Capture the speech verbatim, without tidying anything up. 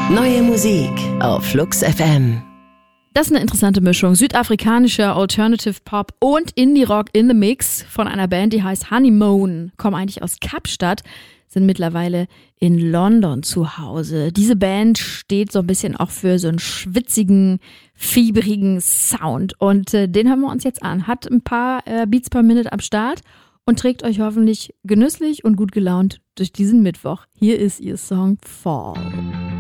Neue Musik auf Flux F M. Das ist eine interessante Mischung. Südafrikanischer Alternative Pop und Indie-Rock in the Mix von einer Band, die heißt Honeymoon. Kommen eigentlich aus Kapstadt, sind mittlerweile in London zu Hause. Diese Band steht so ein bisschen auch für so einen schwitzigen, fiebrigen Sound. Und äh, den hören wir uns jetzt an. Hat ein paar äh, Beats per Minute am Start und trägt euch hoffentlich genüsslich und gut gelaunt durch diesen Mittwoch. Hier ist ihr Song Fall.